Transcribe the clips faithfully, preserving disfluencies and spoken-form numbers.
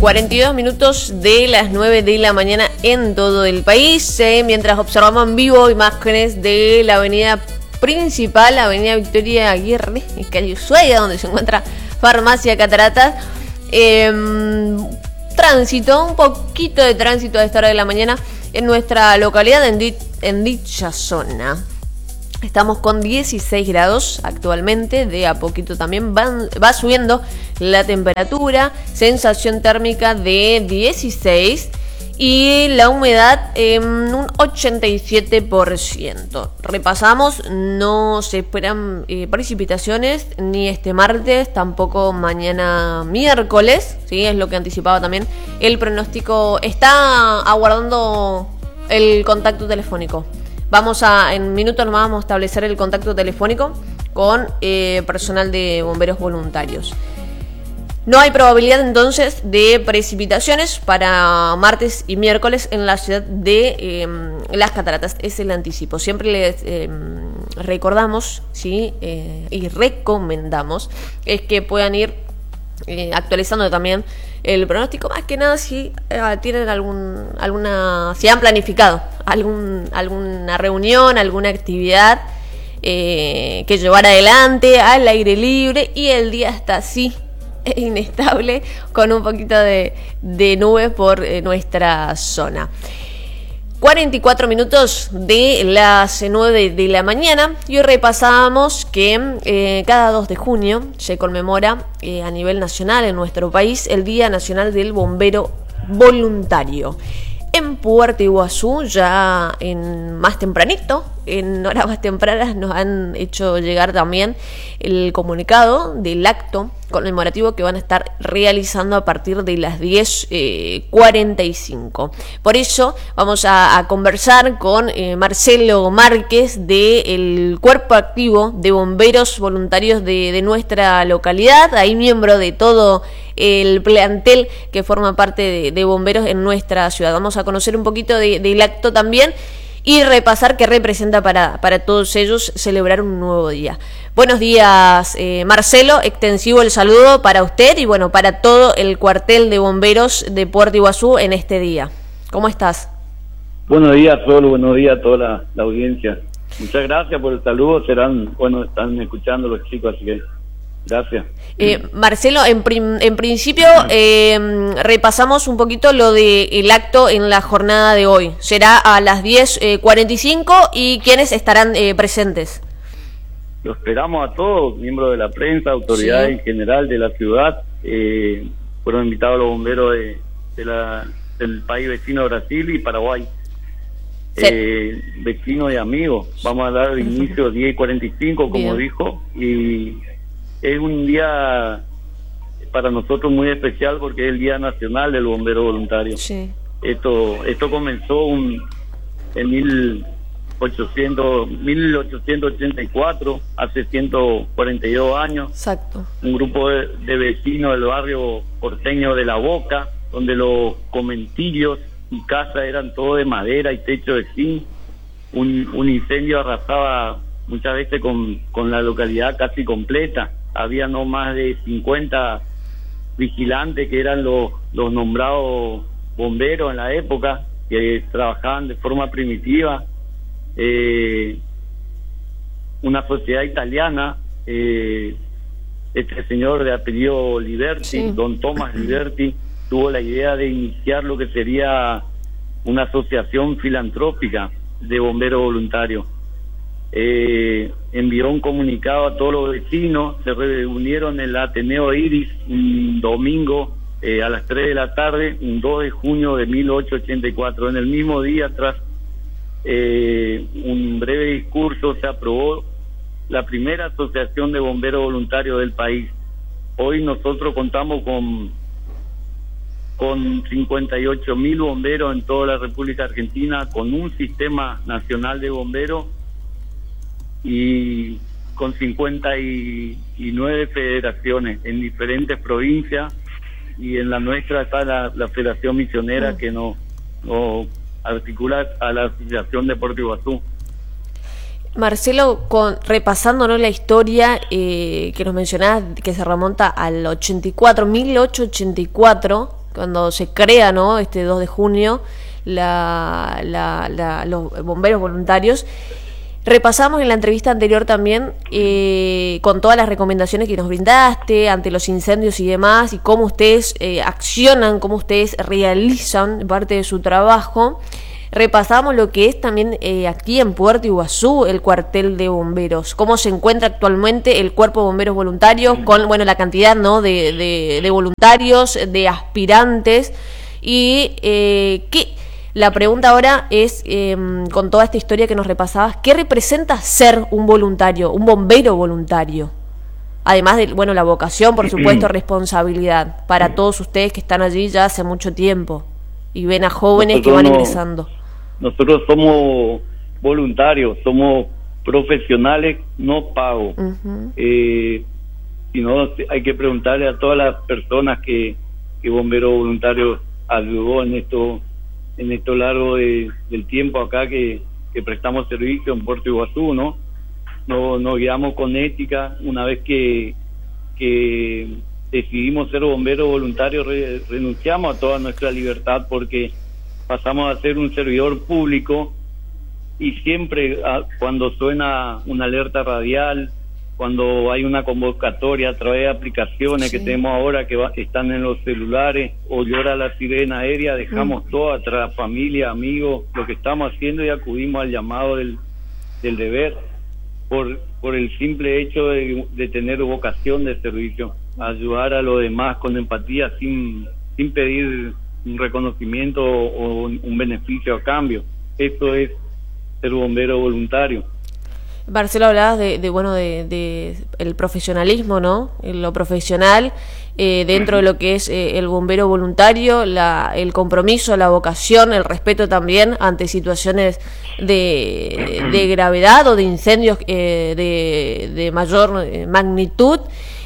cuarenta y dos minutos de las nueve de la mañana en todo el país, eh, mientras observamos en vivo imágenes de la avenida principal, avenida Victoria Aguirre, en calle Ushuaia, donde se encuentra Farmacia Cataratas. Eh, tránsito, un poquito de tránsito a esta hora de la mañana en nuestra localidad, en, di- en dicha zona. Estamos con dieciséis grados actualmente, de a poquito también van, va subiendo la temperatura, sensación térmica de dieciséis y la humedad en un ochenta y siete por ciento. Repasamos, no se esperan eh, precipitaciones ni este martes, tampoco mañana miércoles, ¿sí? Es lo que anticipaba también el pronóstico. Está aguardando el contacto telefónico. Vamos a, en minutos más vamos a establecer el contacto telefónico con eh, personal de bomberos voluntarios. No hay probabilidad entonces de precipitaciones para martes y miércoles en la ciudad de eh, Las Cataratas. Es el anticipo. Siempre les eh, recordamos, ¿sí? eh, y recomendamos es que puedan ir eh, actualizando también el pronóstico, más que nada si eh, tienen algún alguna si han planificado algún alguna reunión, alguna actividad eh, que llevar adelante al aire libre y el día está así inestable con un poquito de, de nubes por eh, nuestra zona. cuarenta y cuatro minutos de las nueve de la mañana y hoy repasábamos que eh, cada dos de junio se conmemora eh, a nivel nacional en nuestro país el Día Nacional del Bombero Voluntario. En Puerto Iguazú, ya en más tempranito, en horas más tempranas, nos han hecho llegar también el comunicado del acto conmemorativo que van a estar realizando a partir de las diez cuarenta y cinco. Por eso vamos a, a conversar con eh, Marcelo Márquez del Cuerpo Activo de Bomberos Voluntarios de, de nuestra localidad, ahí miembro de todo el plantel que forma parte de, de bomberos en nuestra ciudad. Vamos a conocer un poquito de, del acto también y repasar qué representa para, para todos ellos celebrar un nuevo día. Buenos días, eh, Marcelo, extensivo el saludo para usted y bueno, para todo el cuartel de bomberos de Puerto Iguazú en este día. ¿Cómo estás? Buenos días, Sol, buenos días a toda la, la audiencia. Muchas gracias por el saludo, serán, bueno, están escuchando los chicos, así que gracias. Eh, Marcelo, en, prim, en principio eh, repasamos un poquito lo del acto en la jornada de hoy. Será a las diez cuarenta y cinco y ¿quiénes estarán eh, presentes? Lo esperamos a todos, miembros de la prensa, autoridades sí. En general de la ciudad. Eh, fueron invitados los bomberos de, de la, del país vecino Brasil y Paraguay. Sí. Eh, vecinos y amigos. Vamos a dar inicio a diez cuarenta y cinco, como Bien. dijo, y es un día para nosotros muy especial porque es el Día Nacional del Bombero Voluntario. Sí. Esto esto comenzó un, en mil ochocientos ochenta y cuatro, hace ciento cuarenta y dos años. Exacto. Un grupo de, de vecinos del barrio porteño de La Boca, donde los conventillos y casas eran todo de madera y techo de zinc. Un, un incendio arrasaba muchas veces con, con la localidad casi completa. Había no más de cincuenta vigilantes que eran los, los nombrados bomberos en la época, que trabajaban de forma primitiva. Eh, una sociedad italiana, eh, este señor de apellido Liberti, sí. don Thomas Liberti, tuvo la idea de iniciar lo que sería una asociación filantrópica de bomberos voluntarios. Eh, envió un comunicado a todos los vecinos, se reunieron en el Ateneo Iris un domingo eh, a las tres de la tarde, un dos de junio de mil ochocientos ochenta y cuatro. En el mismo día, tras eh, un breve discurso, se aprobó la primera asociación de bomberos voluntarios del país. Hoy nosotros contamos con con cincuenta y ocho mil bomberos en toda la República Argentina, con un sistema nacional de bomberos y con cincuenta y nueve federaciones en diferentes provincias, y en la nuestra está la, la Federación Misionera mm. que nos, nos articula a la Asociación de Puerto Iguazú. Marcelo, con, repasándonos la historia eh, que nos mencionabas, que se remonta al ochenta y cuatro, mil ochocientos ochenta y cuatro, cuando se crea, ¿no?, este dos de junio, la, la, la, los bomberos voluntarios. Repasamos en la entrevista anterior también eh, con todas las recomendaciones que nos brindaste ante los incendios y demás, y cómo ustedes eh, accionan, cómo ustedes realizan parte de su trabajo. Repasamos lo que es también eh, aquí en Puerto Iguazú el cuartel de bomberos, cómo se encuentra actualmente el cuerpo de bomberos voluntarios, con bueno la cantidad, ¿no?, de, de, de voluntarios, de aspirantes, y eh, qué... La pregunta ahora es, eh, con toda esta historia que nos repasabas, ¿qué representa ser un voluntario, un bombero voluntario? Además de, bueno, la vocación, por supuesto, responsabilidad para todos ustedes que están allí ya hace mucho tiempo y ven a jóvenes nosotros que van no, ingresando. Nosotros somos voluntarios, somos profesionales no pagos. Uh-huh. Eh, si no, hay que preguntarle a todas las personas que, que Bombero Voluntario ayudó en esto en esto largo de, del tiempo acá que, que prestamos servicio en Puerto Iguazú, ¿no? Nos, nos guiamos con ética. Una vez que, que decidimos ser bomberos voluntarios, re, renunciamos a toda nuestra libertad porque pasamos a ser un servidor público, y siempre a, cuando suena una alerta radial, cuando hay una convocatoria a través de aplicaciones sí. que tenemos ahora que va, están en los celulares, o llora la sirena aérea, dejamos mm. todo atrás, familia, amigos, lo que estamos haciendo, y acudimos al llamado del, del deber por por el simple hecho de, de tener vocación de servicio, ayudar a los demás con empatía sin sin pedir un reconocimiento o un, un beneficio a cambio. Eso es ser bombero voluntario. Marcelo, hablabas de, de bueno de, de el profesionalismo, ¿no? Lo profesional eh, dentro de lo que es eh, el bombero voluntario, la, el compromiso, la vocación, el respeto también ante situaciones de, de gravedad o de incendios eh, de, de mayor magnitud.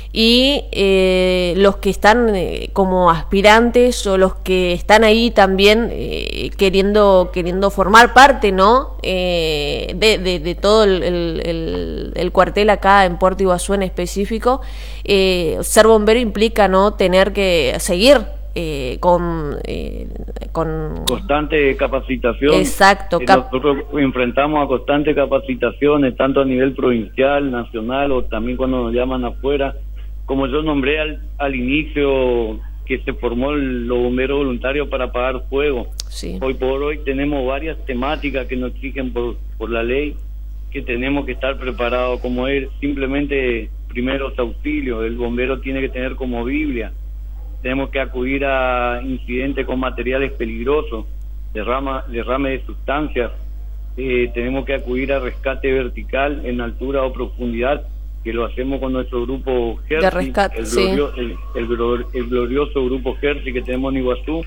Y eh, los que están eh, como aspirantes, o los que están ahí también eh, queriendo queriendo formar parte, ¿no? Eh, de, de, de todo el, el, el cuartel acá en Puerto Iguazú en específico. Eh, ser bombero implica, ¿no?, tener que seguir eh, con, eh, con constante capacitación. Exacto. Eh, nosotros enfrentamos a constantes capacitaciones, tanto a nivel provincial, nacional, o también cuando nos llaman afuera. Como yo nombré al, al inicio, que se formó el, los bomberos voluntarios para apagar fuego. Sí. Hoy por hoy tenemos varias temáticas que nos exigen por, por la ley, que tenemos que estar preparados, como es simplemente primeros auxilios. El bombero tiene que tener como Biblia. Tenemos que acudir a incidentes con materiales peligrosos, derrama, derrame de sustancias. Eh, tenemos que acudir a rescate vertical en altura o profundidad, que lo hacemos con nuestro grupo Herzi, de rescate, el, sí. glorio, el, el, el glorioso grupo Herzi que tenemos en Iguazú.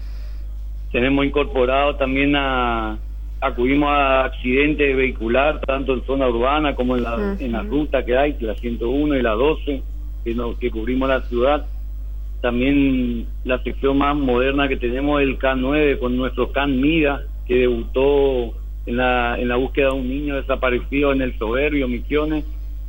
Tenemos incorporado también a acudimos a accidentes vehicular, tanto en zona urbana como en la, uh-huh. en la ruta que hay, la ciento uno y la doce, que, nos, que cubrimos la ciudad. También la sección más moderna que tenemos es el K nueve, con nuestro Can Miga, que debutó en la, en la búsqueda de un niño desaparecido en el Soberbio, Misiones.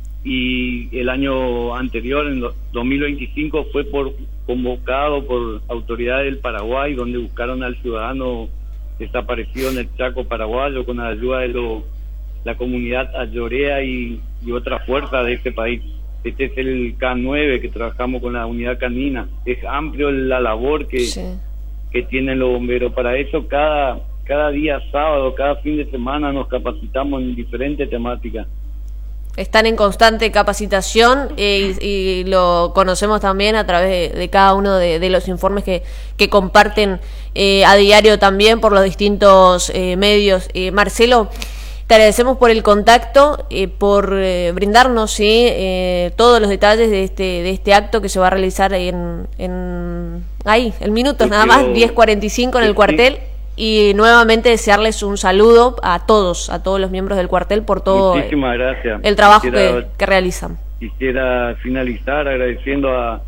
Y el año anterior, en dos mil veinticinco, fue por convocado por autoridades del Paraguay, donde buscaron al ciudadano desaparecido en el Chaco paraguayo con la ayuda de lo, la comunidad ayorea y, y otras fuerzas de este país. Este es el K nueve, que trabajamos con la unidad canina. Es amplio la labor que, sí. que tienen los bomberos. Para eso cada, cada día sábado, cada fin de semana nos capacitamos en diferentes temáticas. Están en constante capacitación eh, y, y lo conocemos también a través de, de cada uno de, de los informes que, que comparten eh, a diario también por los distintos eh, medios. Eh, Marcelo, te agradecemos por el contacto, eh, por eh, brindarnos ¿sí? eh, todos los detalles de este de este acto que se va a realizar en, en ahí, en minutos nada más, diez cuarenta y cinco en el cuartel. Y nuevamente desearles un saludo a todos, a todos los miembros del cuartel por todo Muchísimas gracias. el trabajo quisiera, que, que realizan. Quisiera finalizar agradeciendo a,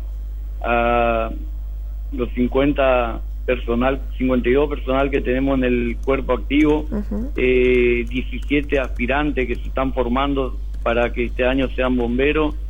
a los cincuenta personal, cincuenta y dos personal que tenemos en el cuerpo activo, uh-huh. eh, diecisiete aspirantes que se están formando para que este año sean bomberos,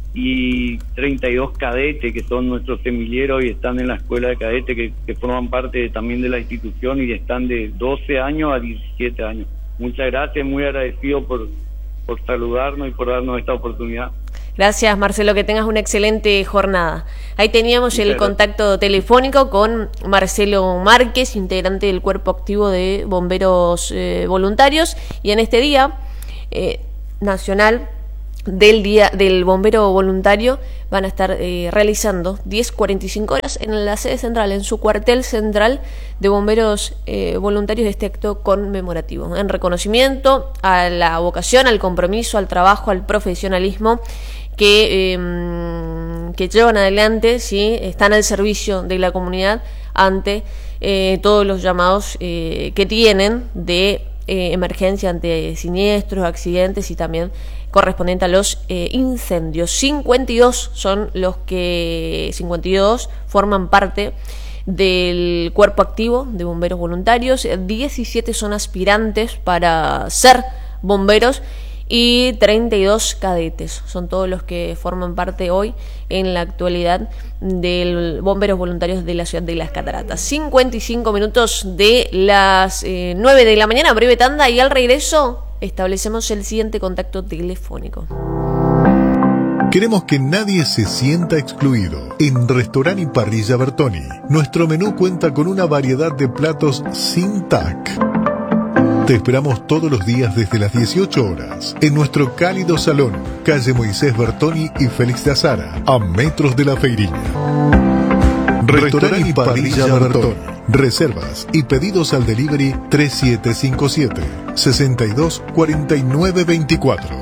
y treinta y dos cadetes que son nuestros semilleros y están en la escuela de cadetes que, que forman parte también de la institución y están de doce años a diecisiete años. Muchas gracias, muy agradecido por, por saludarnos y por darnos esta oportunidad. Gracias, Marcelo, que tengas una excelente jornada. Ahí teníamos Muchas el gracias. contacto telefónico con Marcelo Márquez, integrante del Cuerpo Activo de Bomberos eh, Voluntarios, y en este día eh, nacional del día del bombero voluntario van a estar eh, realizando diez cuarenta y cinco horas en la sede central, en su cuartel central de bomberos eh, voluntarios, este acto conmemorativo en reconocimiento a la vocación, al compromiso, al trabajo, al profesionalismo que, eh, que llevan adelante, ¿sí? Están al servicio de la comunidad ante eh, todos los llamados eh, que tienen de eh, emergencia ante siniestros, accidentes y también correspondiente a los eh, incendios. cincuenta y dos son los que, cincuenta y dos forman parte del cuerpo activo de bomberos voluntarios, diecisiete son aspirantes para ser bomberos y treinta y dos cadetes. Son todos los que forman parte hoy en la actualidad del bomberos voluntarios de la ciudad de Las Cataratas. cincuenta y cinco minutos de las eh, nueve de la mañana, breve tanda, y al regreso establecemos el siguiente contacto telefónico. Queremos que nadie se sienta excluido. En Restaurant y Parrilla Bertoni, nuestro menú cuenta con una variedad de platos sin T A C. Te esperamos todos los días desde las dieciocho horas en nuestro cálido salón, calle Moisés Bertoni y Félix de Azara, a metros de la Feiriña. Restaurant y Parrilla Bertoni. Reservas y pedidos al delivery tres siete cinco siete, seis dos cuatro nueve dos cuatro.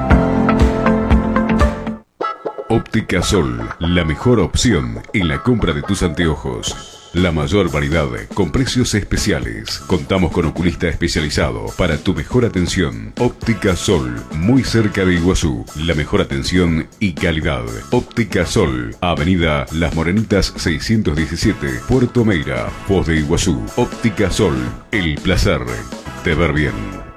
Óptica Sol, la mejor opción en la compra de tus anteojos. La mayor variedad con precios especiales. Contamos con oculista especializado para tu mejor atención. Óptica Sol, muy cerca de Iguazú. La mejor atención y calidad. Óptica Sol, Avenida Las Morenitas seiscientos diecisiete, Puerto Meira, Foz de Iguazú. Óptica Sol, el placer de ver bien.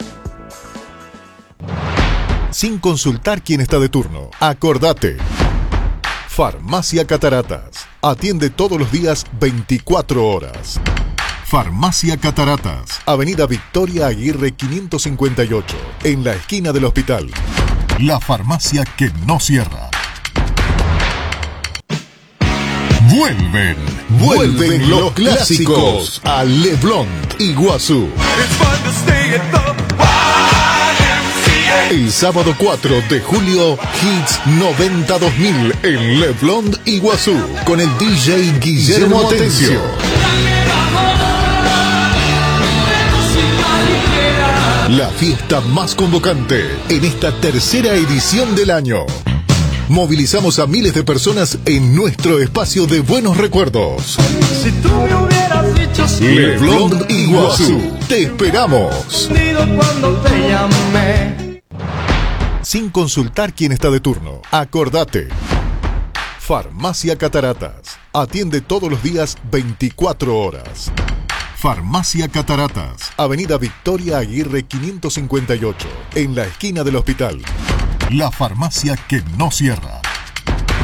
Sin consultar quién está de turno, acordate. Farmacia Cataratas. Atiende todos los días veinticuatro horas. Farmacia Cataratas. Avenida Victoria Aguirre quinientos cincuenta y ocho. En la esquina del hospital. La farmacia que no cierra. Vuelven. Vuelven los clásicos a Le Blond, Iguazú. El sábado cuatro de julio, Hits noventa dos mil en Le Blond, Iguazú, con el D J Guillermo Atencio. La fiesta más convocante en esta tercera edición del año. Movilizamos a miles de personas en nuestro espacio de buenos recuerdos. Si tú me hubieras dicho Le Blond, Iguazú, te esperamos. Cuando te llamé. Sin consultar quién está de turno, acordate. Farmacia Cataratas. Atiende todos los días veinticuatro horas. Farmacia Cataratas. Avenida Victoria Aguirre quinientos cincuenta y ocho. En la esquina del hospital. La farmacia que no cierra.